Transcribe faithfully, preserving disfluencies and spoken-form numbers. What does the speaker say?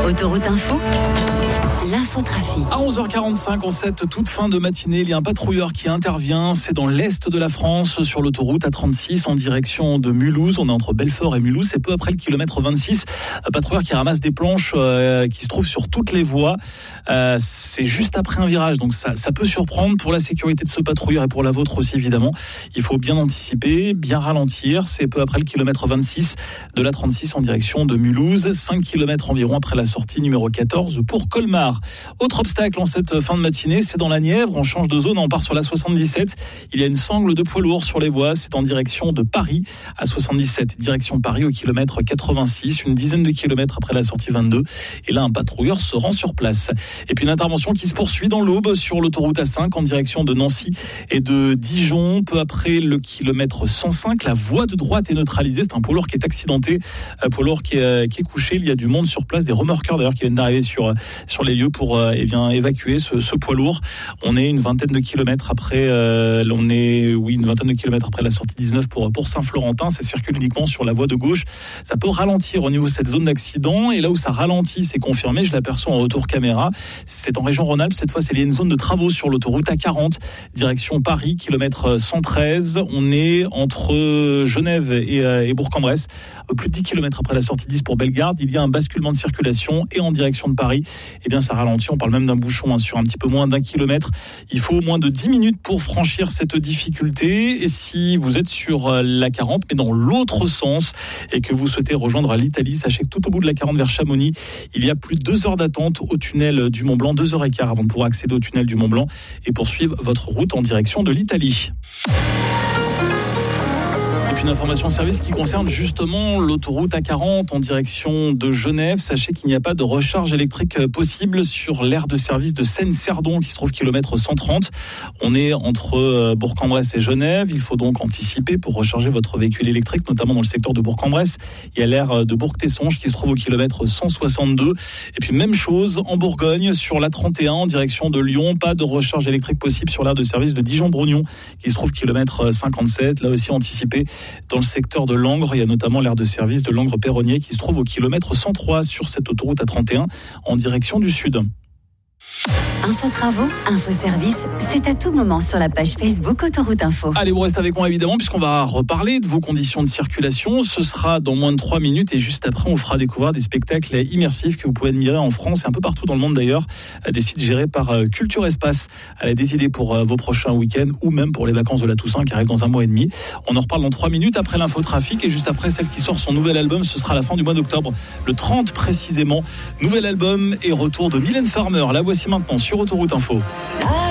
Autoroute Info, l'infotrafic. À onze heures quarante-cinq, en cette toute fin de matinée, il y a un patrouilleur qui intervient. C'est dans l'est de la France, sur l'autoroute A trente-six, en direction de Mulhouse. On est entre Belfort et Mulhouse. C'est peu après le kilomètre vingt-six. Un patrouilleur qui ramasse des planches euh, qui se trouvent sur toutes les voies. Euh, c'est juste après un virage, donc ça, ça peut surprendre. Pour la sécurité de ce patrouilleur et pour la vôtre aussi, évidemment, il faut bien anticiper, bien ralentir. C'est peu après le kilomètre vingt-six de l'A trente-six en direction de Mulhouse. cinq kilomètres environ après la sortie numéro quatorze pour Colmar. Autre obstacle en cette fin de matinée, c'est dans la Nièvre. On change de zone, on part sur la soixante-dix-sept. Il y a une sangle de poids lourd sur les voies. C'est en direction de Paris à soixante-dix-sept. Direction Paris au kilomètre quatre-vingt-six, une dizaine de kilomètres après la sortie vingt-deux. Et là, un patrouilleur se rend sur place. Et puis une intervention qui se poursuit dans l'Aube sur l'autoroute A cinq en direction de Nancy et de Dijon. Peu après le kilomètre cent cinq, la voie de droite est neutralisée. C'est un poids lourd qui est accidenté, un poids lourd qui est, qui est couché. Il y a du monde sur place, des remorqueurs d'ailleurs qui viennent d'arriver sur, sur les lieux pour euh, eh bien, évacuer ce, ce poids lourd. On est une vingtaine de kilomètres après, euh, on est oui une vingtaine de kilomètres après la sortie dix-neuf pour pour Saint-Florentin. Ça circule uniquement sur la voie de gauche. Ça peut ralentir au niveau de cette zone d'accident. Et là où ça ralentit, c'est confirmé. Je l'aperçois en retour caméra. C'est en région Rhône-Alpes. Cette fois, c'est lié à une zone de travaux sur l'autoroute A quarante, direction Paris, kilomètre cent treize. On est entre Genève et, et Bourg-en-Bresse. Plus de dix kilomètres après la sortie dix pour Bellegarde. Il y a un basculement de circulation et en direction de Paris. Eh bien, ça ralentit. On parle même d'un bouchon hein, sur un petit peu moins d'un kilomètre. Il faut moins de dix minutes pour franchir cette difficulté. Et si vous êtes sur la quarante, mais dans l'autre sens, et que vous souhaitez rejoindre l'Italie, sachez que tout au bout de la quarante vers Chamonix, il y a plus de deux heures d'attente au tunnel du Mont-Blanc, deux heures et quart avant de pouvoir accéder au tunnel du Mont-Blanc et poursuivre votre route en direction de l'Italie. Une information service qui concerne justement l'autoroute A quarante en direction de Genève. Sachez qu'il n'y a pas de recharge électrique possible sur l'aire de service de Seine-Cerdon qui se trouve kilomètre cent trente. On est entre Bourg-en-Bresse et Genève. Il faut donc anticiper pour recharger votre véhicule électrique, notamment dans le secteur de Bourg-en-Bresse. Il y a l'aire de Bourg-Tessonges qui se trouve au kilomètre cent soixante-deux. Et puis même chose en Bourgogne sur l'A trente et un en direction de Lyon. Pas de recharge électrique possible sur l'aire de service de Dijon-Brognon qui se trouve kilomètre cinquante-sept. Là aussi anticiper. Dans le secteur de Langres, il y a notamment l'aire de service de Langres-Perronnier qui se trouve au kilomètre cent trois sur cette autoroute A trente et un en direction du sud. Info travaux, info service, c'est à tout moment sur la page Facebook Autoroute Info. Allez, vous restez avec moi évidemment puisqu'on va reparler de vos conditions de circulation. Ce sera dans moins de trois minutes et juste après on fera découvrir des spectacles immersifs que vous pouvez admirer en France et un peu partout dans le monde d'ailleurs, des sites gérés par Culture Espace. Allez, des idées pour vos prochains week-ends ou même pour les vacances de la Toussaint qui arrivent dans un mois et demi. On en reparle dans trois minutes après l'infotrafic et juste après celle qui sort son nouvel album. Ce sera à la fin du mois d'octobre, le trente précisément. Nouvel album et retour de Mylène Farmer. La voici maintenant sur Autoroute Info.